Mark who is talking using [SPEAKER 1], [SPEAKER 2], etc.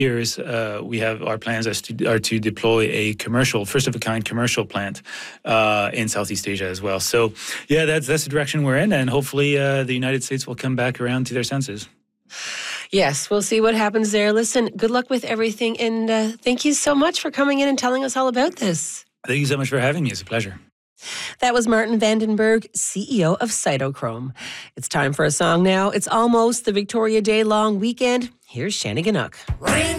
[SPEAKER 1] years, we have our plans are to deploy a first of a kind commercial plant in Southeast Asia as well. So, yeah, that's the direction we're in, and hopefully the United States will come back around to their senses.
[SPEAKER 2] Yes, we'll see what happens there. Listen, good luck with everything, and thank you so much for coming in and telling us all about this.
[SPEAKER 1] Thank you so much for having me. It's a pleasure.
[SPEAKER 2] That was Martin Vandenberg, CEO of Cytochrome. It's time for a song now. It's almost the Victoria Day long weekend. Here's Shanny Gannock.